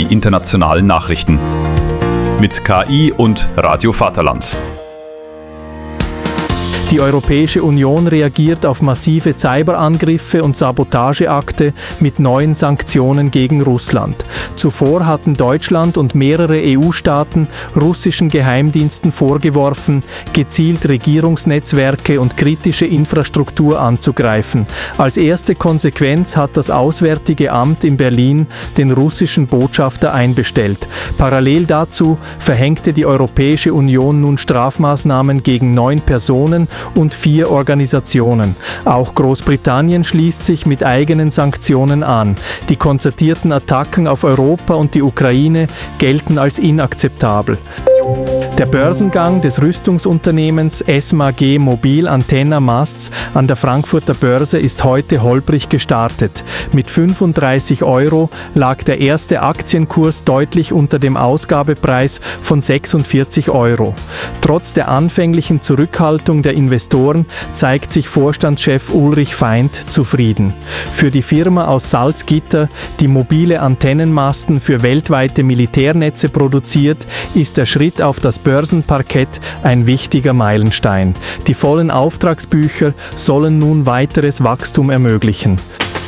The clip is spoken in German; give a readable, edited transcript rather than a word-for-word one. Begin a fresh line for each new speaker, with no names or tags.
die internationalen Nachrichten. Mit KI und Radio Vaterland.
Die Europäische Union reagiert auf massive Cyberangriffe und Sabotageakte mit neuen Sanktionen gegen Russland. Zuvor hatten Deutschland und mehrere EU-Staaten russischen Geheimdiensten vorgeworfen, gezielt Regierungsnetzwerke und kritische Infrastruktur anzugreifen. Als erste Konsequenz hat das Auswärtige Amt in Berlin den russischen Botschafter einbestellt. Parallel dazu verhängte die Europäische Union nun Strafmaßnahmen gegen 9 Personen und 4 Organisationen. Auch Großbritannien schließt sich mit eigenen Sanktionen an. Die konzertierten Attacken auf Europa und die Ukraine gelten als inakzeptabel. Der Börsengang des Rüstungsunternehmens SMAG Mobil Antenna Masts an der Frankfurter Börse ist heute holprig gestartet. Mit 35 € lag der erste Aktienkurs deutlich unter dem Ausgabepreis von 46 €. Trotz der anfänglichen Zurückhaltung der Investoren zeigt sich Vorstandschef Ulrich Feind zufrieden. Für die Firma aus Salzgitter, die mobile Antennenmasten für weltweite Militärnetze produziert, ist der Schritt auf das Börsenparkett ein wichtiger Meilenstein. Die vollen Auftragsbücher sollen nun weiteres Wachstum ermöglichen.